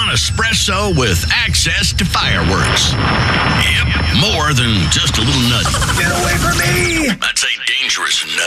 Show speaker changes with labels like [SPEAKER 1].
[SPEAKER 1] full-on espresso with access to fireworks. Yep, more than just a little nutty.
[SPEAKER 2] Get away from me!
[SPEAKER 1] That's a dangerous nut.